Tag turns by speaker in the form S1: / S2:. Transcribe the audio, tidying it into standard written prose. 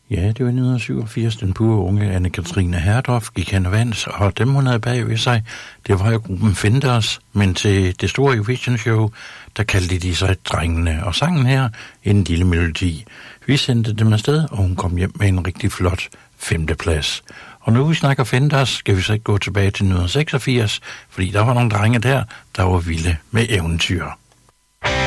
S1: Ja, det var 1987. Den pure unge Anne-Katrine Herdorf gik hen og vandt, og dem hun havde bag ved sig, det var jo gruppen Fenders, men til det store Eurovision Show, der kaldte de sig Drengene, og sangen her en lille melodi. Vi sendte dem afsted, og hun kom hjem med en rigtig flot 5. plads. Og nu vi snakker Fenders, skal vi så ikke gå tilbage til 1986, fordi der var nogle drenge der var vilde med eventyr.